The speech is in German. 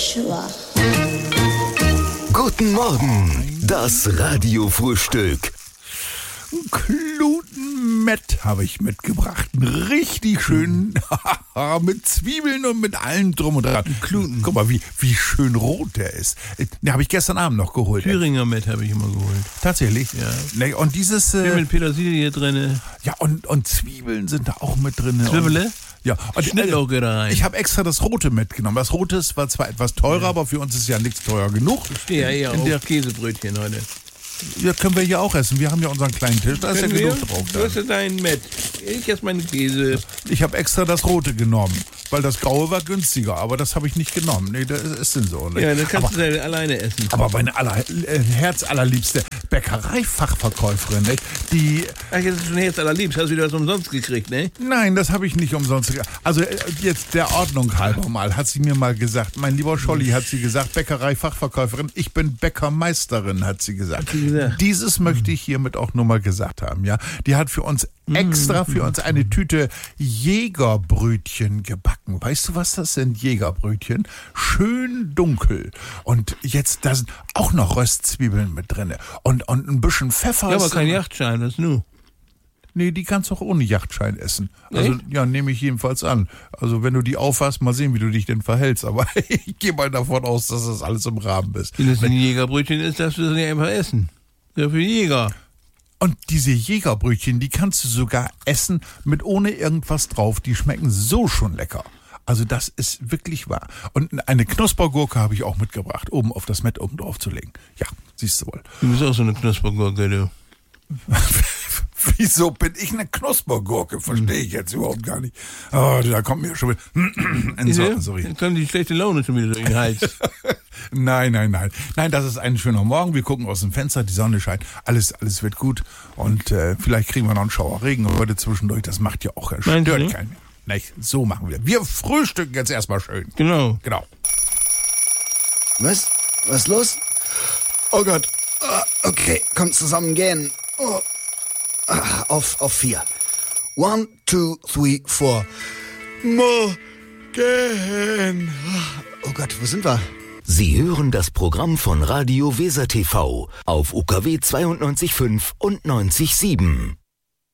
Joshua. Guten Morgen, das Radiofrühstück. Klutenmett habe ich mitgebracht. Richtig schön mit Zwiebeln und mit allem drum und dran. Kluten. Guck mal, wie schön rot der ist. Den habe ich gestern Abend noch geholt. Thüringer Mett habe ich immer geholt. Tatsächlich? Ja. Nee, und dieses... Hier mit Petersilie drin. ja, und Zwiebeln sind da auch mit drin. Zwiebele? Ja, und Schnittlauch geht da rein. ich habe extra das Rote mitgenommen. Das Rote war zwar etwas teurer, aber für uns ist ja nichts teuer genug. Ich stehe ja eher auf Käsebrötchen heute. Ja, können wir hier auch essen. Wir haben ja unseren kleinen Tisch, da ist ja genug drauf. Du hast ja deinen Mett. Ich esse meine Käse. Ich habe extra das Rote genommen, weil das Graue war günstiger, aber das habe ich nicht genommen. Nee, das ist denn so. Ne? Ja, dann kannst du ja alleine essen. Aber meine herzallerliebste Bäckereifachverkäuferin, ne? Die... Ach, jetzt ist schon Herz allerliebst. Hast du das umsonst gekriegt, ne? Nein, das habe ich nicht umsonst gekriegt. Also jetzt der Ordnung halber mal, hat sie mir mal gesagt, mein lieber Scholli, hat sie gesagt, Bäckereifachverkäuferin, ich bin Bäckermeisterin, hat sie gesagt. Dieses möchte ich hiermit auch nur mal gesagt haben, ja. Die hat für uns extra für uns eine Tüte Jägerbrötchen gebacken. Weißt du, was das sind, Jägerbrötchen? Schön dunkel. Und jetzt, da sind auch noch Röstzwiebeln mit drin. Und ein bisschen Pfeffer. Ja, aber kein Yachtschein, das nu. Nee, die kannst du auch ohne Yachtschein essen. Also, ja, nehme ich jedenfalls an. Also, wenn du die aufhast, mal sehen, wie du dich denn verhältst. Aber ich gehe mal davon aus, dass das alles im Rahmen ist. Wenn das ein Jägerbrötchen ist, darfst du das nicht einfach essen. Ja, für Jäger. Und diese Jägerbrötchen, die kannst du sogar essen mit ohne irgendwas drauf. Die schmecken so schon lecker. Also das ist wirklich wahr. Und eine Knuspergurke habe ich auch mitgebracht, oben auf das Mett oben drauf zu legen. Ja, siehst du wohl. Du bist auch so eine Knuspergurke, du. Wieso bin ich eine Knuspergurke? Verstehe ich jetzt überhaupt gar nicht. Oh, da kommt mir schon wieder... Sorry. Dann kommt die schlechte Laune schon wieder durch den Hals. Nein. Nein, das ist ein schöner Morgen. Wir gucken aus dem Fenster, die Sonne scheint. Alles wird gut. Und vielleicht kriegen wir noch einen Schauer Regen heute zwischendurch. Das macht ja auch stört keinen mehr. Nicht? So machen wir. Wir frühstücken jetzt erstmal schön. Genau. Was? Was los? Oh Gott. Okay, komm zusammen gehen. Oh. Auf 4. 1, 2, 3, 4. Morgen. Oh Gott, wo sind wir? Sie hören das Programm von Radio Weser TV auf UKW 92.5 und 90.7.